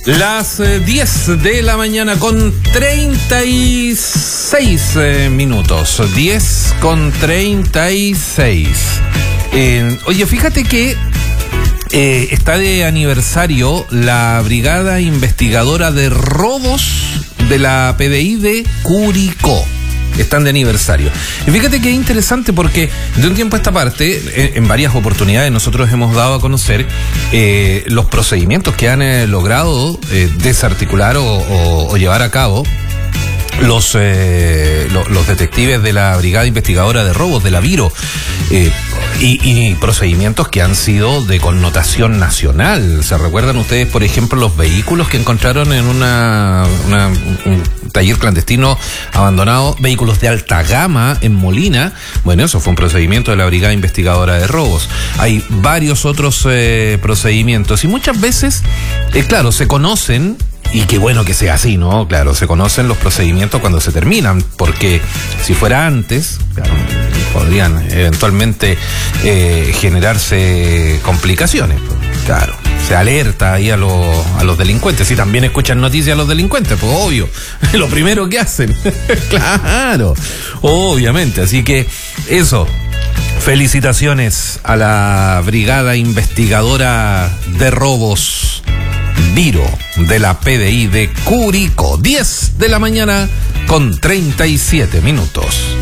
Las 10 de la mañana con 36 minutos. 10 con 36. Oye, fíjate que está de aniversario la Brigada Investigadora de Robos de la PDI de Curicó. Están de aniversario. Y fíjate que es interesante porque de un tiempo a esta parte, en varias oportunidades nosotros hemos dado a conocer los procedimientos que han logrado desarticular o llevar a cabo los detectives de la Brigada Investigadora de Robos, de la Viro, y procedimientos que han sido de connotación nacional. ¿Se recuerdan ustedes, por ejemplo, los vehículos que encontraron en un taller clandestino abandonado, vehículos de alta gama en Molina? Bueno, eso fue un procedimiento de la Brigada Investigadora de Robos. Hay varios otros procedimientos y muchas veces, claro, se conocen. Y qué bueno que sea así, ¿no? Claro, se conocen los procedimientos cuando se terminan, porque si fuera antes, claro, podrían eventualmente generarse complicaciones. Claro, se alerta ahí a los delincuentes. Si también escuchan noticias a los delincuentes, pues obvio, lo primero que hacen. Claro, obviamente. Así que eso. Felicitaciones a la Brigada Investigadora de Robos Viro de la PDI de Curicó. 10 de la mañana con 37 minutos.